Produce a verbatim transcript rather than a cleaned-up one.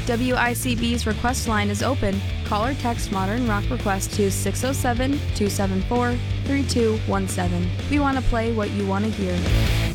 W I C B's request line is open. Call or text Modern Rock Request to six oh seven, two seven four, three two one seven. We want to play what you want to hear.